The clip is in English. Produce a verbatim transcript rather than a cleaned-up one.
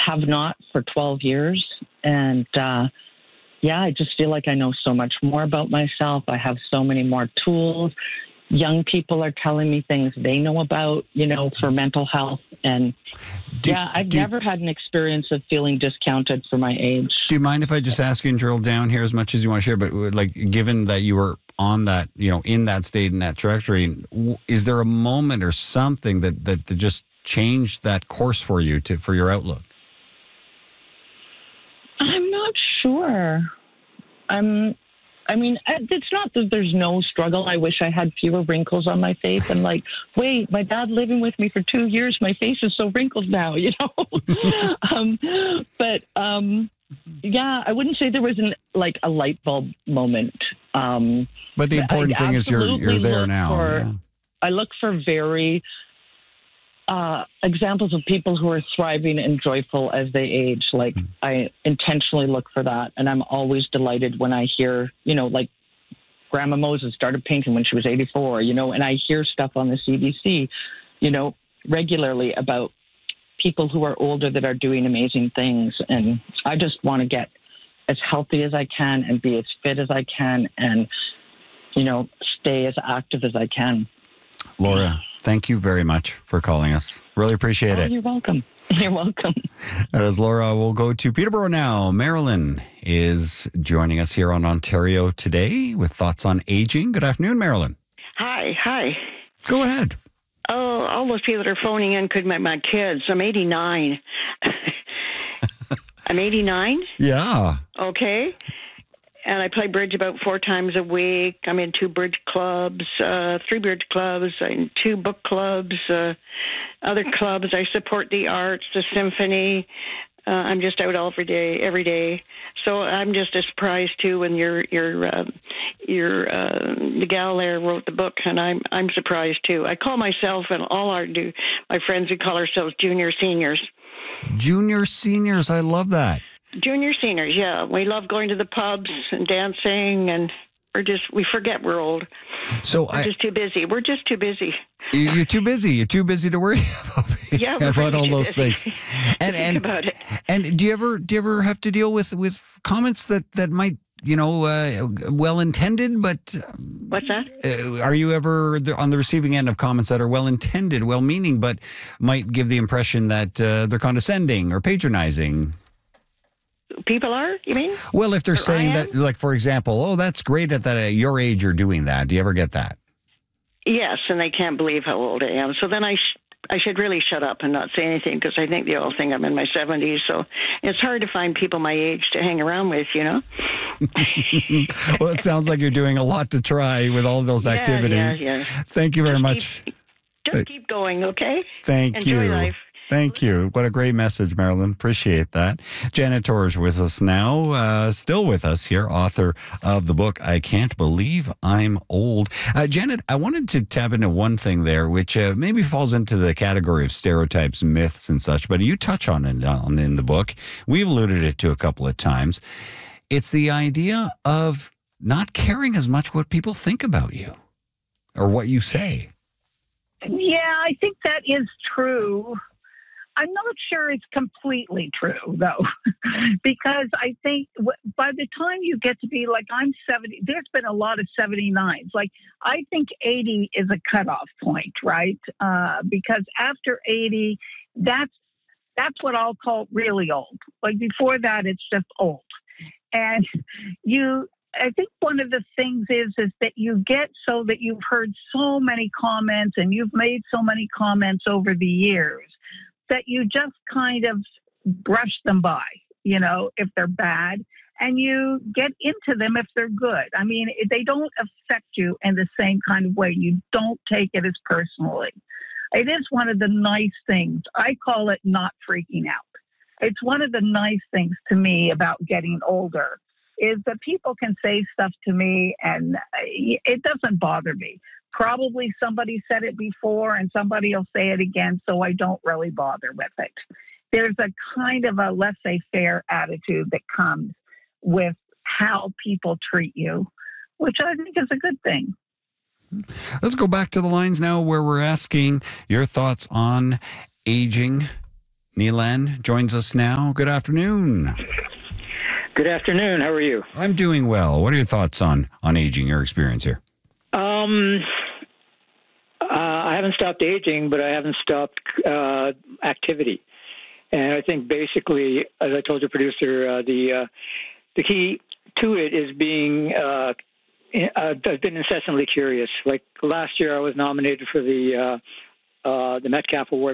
have not for twelve years. And uh, yeah, I just feel like I know so much more about myself. I have so many more tools. Young people are telling me things they know about, you know, for mental health. And do, yeah, I've do, never had an experience of feeling discounted for my age. Do you mind if I just ask you and drill down here as much as you want to share? But like, given that you were on that, you know, in that state, in that trajectory, is there a moment or something that, that, that just changed that course for you to, for your outlook? I'm not sure. I'm, I mean, it's not that there's no struggle. I wish I had fewer wrinkles on my face. I'm like, wait, my dad living with me for two years, my face is so wrinkled now, you know? um, but, um, yeah, I wouldn't say there was an, like a light bulb moment. Um, but the important thing is you're, you're there now. For, yeah. I look for very uh, examples of people who are thriving and joyful as they age. Like mm. I intentionally look for that. And I'm always delighted when I hear, you know, like Grandma Moses started painting when she was eighty-four, you know, and I hear stuff on the C B C, you know, regularly about people who are older that are doing amazing things. And I just want to get as healthy as I can and be as fit as I can and, you know, stay as active as I can. Laura, thank you very much for calling us. Really appreciate oh, it. You're welcome. You're welcome. That is Laura. We'll go to Peterborough now. Marilyn is joining us here on Ontario Today with thoughts on aging. Good afternoon, Marilyn. Hi, hi. Go ahead. Oh, all those people that are phoning in could be my kids. I'm eighty-nine. I'm eighty-nine? Yeah. Okay. And I play bridge about four times a week. I'm in two bridge clubs, uh, three bridge clubs, and two book clubs, uh, other clubs. I support the arts, the symphony. Uh, I'm just out all every day, every day. So I'm just as surprised too when your your uh, your uh, the gal there wrote the book, and I'm I'm surprised too. I call myself and all our do my friends, we call ourselves junior seniors. Junior seniors, I love that. Junior seniors, yeah. We love going to the pubs and dancing, and we're just, we forget we're old. So we're I, just too busy. We're just too busy. You're too busy. You're too busy to worry about, yeah, about really all those busy. things. And and about it. And do you ever do you ever have to deal with, with comments that, that might, you know, uh, well intended, but what's that? Uh, are you ever on the receiving end of comments that are well intended, well meaning, but might give the impression that uh, they're condescending or patronizing? People are, you mean? Well, if they're or saying that, like, for example, oh, that's great at that at your age you're doing that. Do you ever get that? Yes, and they can't believe how old I am. So then I sh- I should really shut up and not say anything because I think they all think I'm in my seventies. So it's hard to find people my age to hang around with, you know? Well, it sounds like you're doing a lot to try with all those yeah, activities. Yeah, yeah. Thank you very just much. Keep, just keep going, okay? Thank Enjoy you. life. Thank you. What a great message, Marilyn. Appreciate that. Janet Torres with us now, uh, still with us here, author of the book, I Can't Believe I'm Old. Uh, Janet, I wanted to tap into one thing there, which uh, maybe falls into the category of stereotypes, myths, and such, but you touch on it on, in the book. We've alluded it to a couple of times. It's the idea of not caring as much what people think about you or what you say. Yeah, I think that is true. I'm not sure it's completely true, though, because I think w- by the time you get to be like, I'm seventy, there's been a lot of seventy-nines. Like, I think eighty is a cutoff point, right? Uh, because after eighty, that's that's what I'll call really old. Like, before that, it's just old. And you, I think one of the things is, is that you get so that you've heard so many comments and you've made so many comments over the years that you just kind of brush them by, you know, if they're bad, and you get into them if they're good. I mean, they don't affect you in the same kind of way. You don't take it as personally. It is one of the nice things. I call it not freaking out. It's one of the nice things to me about getting older is that people can say stuff to me and it doesn't bother me. Probably somebody said it before and somebody will say it again, so I don't really bother with it. There's a kind of a laissez-faire attitude that comes with how people treat you, which I think is a good thing. Let's go back to the lines now where we're asking your thoughts on aging. Neelan joins us now. Good afternoon. Good afternoon. How are you? I'm doing well. What are your thoughts on, on aging, your experience here? Um, uh, I haven't stopped aging, but I haven't stopped uh, activity. And I think basically, as I told your producer, uh, the uh, the key to it is being, uh, I've been incessantly curious. Like last year, I was nominated for the uh, uh, the Metcalf Award